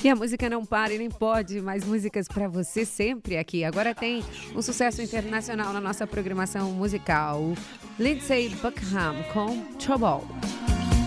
Que a música não para e nem pode, mais músicas pra você sempre aqui. Agora tem um sucesso internacional na nossa programação musical. Lindsey Buckingham com Trouble.